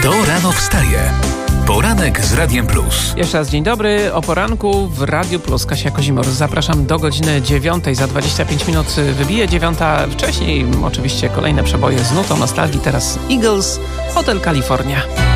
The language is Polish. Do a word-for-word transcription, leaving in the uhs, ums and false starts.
Kto rano wstaje? Poranek z Radiem Plus. Jeszcze raz dzień dobry. O poranku w Radiu Plus. Kasia Kozimor. Zapraszam do godziny dziewiątej. Za dwadzieścia pięć minut wybije dziewiąta. Wcześniej oczywiście kolejne przeboje z nutą nostalgii. Teraz Eagles, Hotel California.